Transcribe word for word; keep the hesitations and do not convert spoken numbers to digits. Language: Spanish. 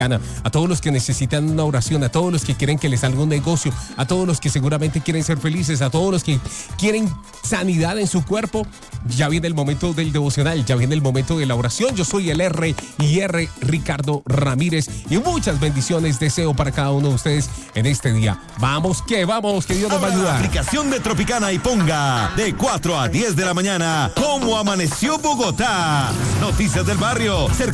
A todos los que necesitan una oración, a todos los que quieren que les salga un negocio, a todos los que seguramente quieren ser felices, a todos los que quieren sanidad en su cuerpo. Ya viene el momento del devocional, ya viene el momento de la oración. Yo soy el R y R Ricardo Ramírez y muchas bendiciones deseo para cada uno de ustedes en este día. Vamos que vamos, que Dios nos va a ayudar. La aplicación de Tropicana y ponga de cuatro a diez de la mañana ¿Cómo amaneció Bogotá? Noticias del barrio, cerca